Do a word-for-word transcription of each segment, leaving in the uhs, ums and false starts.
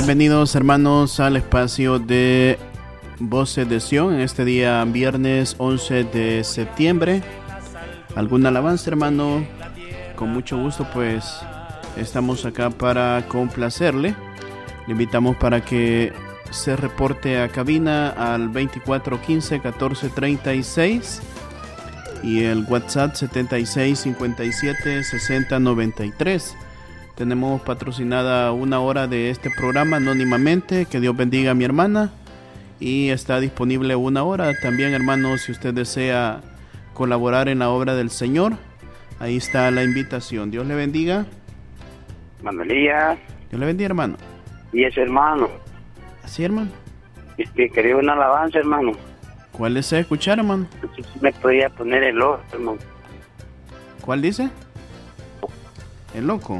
Bienvenidos hermanos al espacio de Voces de Sion en este día viernes once de septiembre. ¿Alguna alabanza, hermano? Con mucho gusto, pues estamos acá para complacerle. Le invitamos para que se reporte a cabina al veinticuatro quince catorce treinta y seis y el WhatsApp setenta y seis cincuenta y siete sesenta noventa y tres. Tenemos patrocinada una hora de este programa anónimamente. Que Dios bendiga a mi hermana. Y está disponible una hora también, hermano, si usted desea colaborar en la obra del Señor. Ahí está la invitación. Dios le bendiga. Manuelía. Dios le bendiga, hermano. Y ese hermano. Así, hermano. Este, quería una alabanza, hermano. ¿Cuál desea escuchar, hermano? Me podía poner el loco, hermano. ¿Cuál dice? El loco.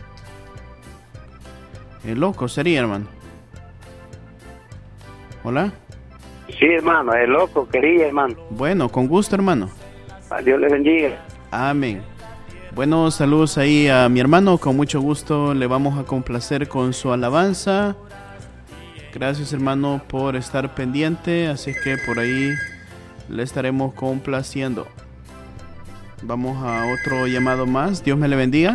El loco sería, hermano. ¿Hola? Sí, hermano, el loco quería, hermano. Bueno, con gusto, hermano. A Dios le bendiga. Amén. Bueno, saludos ahí a mi hermano. Con mucho gusto le vamos a complacer con su alabanza. Gracias, hermano, por estar pendiente. Así es que por ahí le estaremos complaciendo. Vamos a otro llamado más. Dios me le bendiga.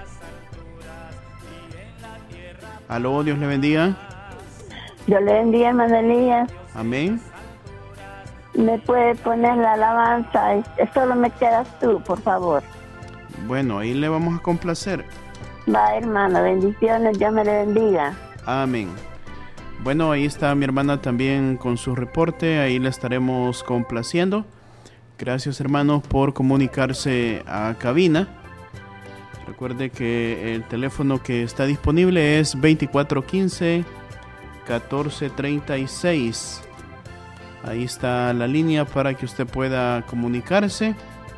Aló, Dios le bendiga. Dios le bendiga, hermano Elías. Amén. ¿Me puede poner la alabanza? Solo me quedas tú, por favor. Bueno, ahí le vamos a complacer. Va, hermano, bendiciones, Dios me le bendiga. Amén. Bueno, ahí está mi hermana también con su reporte. Ahí le estaremos complaciendo. Gracias, hermanos, por comunicarse a cabina. Recuerde que el teléfono que está disponible es veinticuatro quince catorce treinta y seis. Ahí está la línea para que usted pueda comunicarse.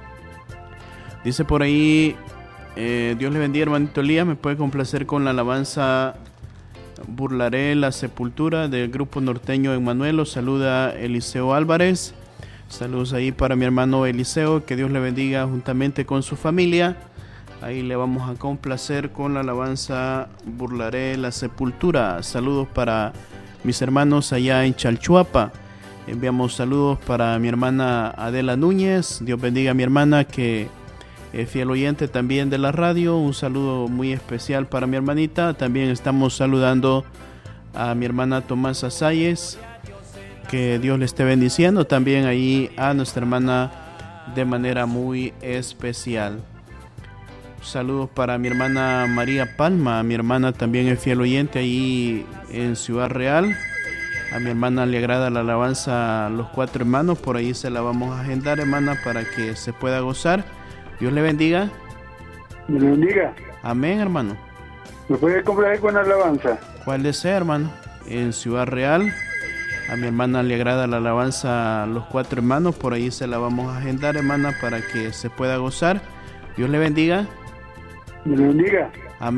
Dice por ahí, eh, Dios le bendiga, hermanito Elías. Me puede complacer con la alabanza Burlaré la sepultura del grupo norteño Emmanuel. Los saluda Eliseo Álvarez. Saludos ahí para mi hermano Eliseo. Que Dios le bendiga juntamente con su familia. Ahí le vamos a complacer con la alabanza Burlaré la sepultura. Saludos para mis hermanos allá en Chalchuapa. Enviamos saludos para mi hermana Adela Núñez. Dios bendiga a mi hermana, que es fiel oyente también de la radio. Un saludo muy especial para mi hermanita. También estamos saludando a mi hermana Tomasa Salles. Que Dios le esté bendiciendo. También ahí a nuestra hermana de manera muy especial. Saludos para mi hermana María Palma. Mi hermana también es fiel oyente ahí en Ciudad Real. A mi hermana le agrada la alabanza Los Cuatro Hermanos. Por ahí se la vamos a agendar, hermana, para que se pueda gozar. Dios le bendiga. Dios le bendiga. Amén, hermano. ¿Me puede complacer con la alabanza? ¿Cuál desea, hermano? En Ciudad Real. A mi hermana le agrada la alabanza Los Cuatro Hermanos. Por ahí se la vamos a agendar, hermana, para que se pueda gozar. Dios le bendiga. Dios le bendiga.